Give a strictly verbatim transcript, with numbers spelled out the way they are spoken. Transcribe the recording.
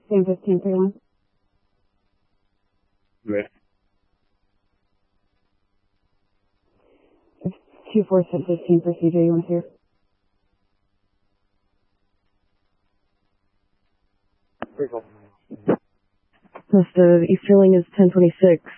ten fifteen, three one. Right. two four six fifteen for C J, you want to hear? Pretty cool. Most of Easterling is ten twenty-six.